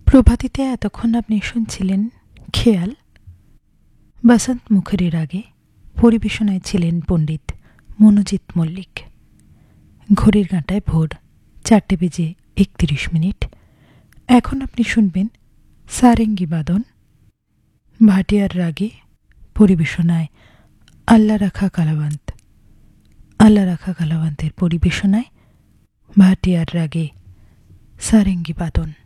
প্রভাতিতে এতক্ষণ আপনি শুনছিলেন খেয়াল। বসন্ত মুখার্জির আগে পরিবেশনায় ছিলেন পণ্ডিত মনোজিৎ মল্লিক। ঘড়ির কাঁটায় ভোর 4:31। এখন আপনি শুনবেন সারেঙ্গি বাদন ভাটিয়ার রাগে, পরিবেশনায় আল্লাহ রাখা কালাবান্ত। আল্লাহ রাখা কালাবান্তের পরিবেশনায় ভাটিয়ার রাগে সারেঙ্গি বাদন।